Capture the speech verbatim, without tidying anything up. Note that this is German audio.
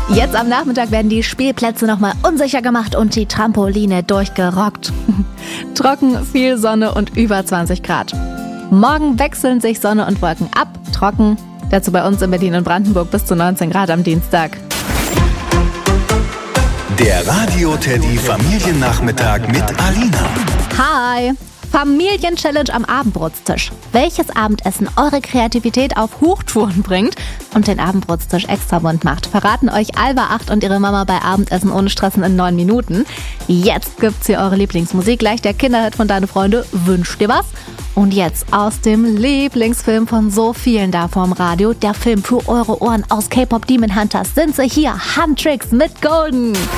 Jetzt am Nachmittag werden die Spielplätze nochmal unsicher gemacht und die Trampoline durchgerockt. Trocken, viel Sonne und über zwanzig Grad. Morgen wechseln sich Sonne und Wolken ab, trocken. Dazu bei uns in Berlin und Brandenburg bis zu neunzehn Grad am Dienstag. Der Radio-Teddy Familiennachmittag mit Alina. Hi! Familien-Challenge am Abendbrotstisch. Welches Abendessen eure Kreativität auf Hochtouren bringt und den Abendbrotstisch extra bunt macht, verraten euch Alba acht und ihre Mama bei Abendessen ohne Stressen in neun Minuten. Jetzt gibt's hier eure Lieblingsmusik, gleich der Kinderhit von Deine Freunde, Wünsch dir was? Und jetzt aus dem Lieblingsfilm von so vielen da vorm Radio, der Film für eure Ohren aus K-Pop Demon Hunters, sind sie hier, Huntrix mit Golden.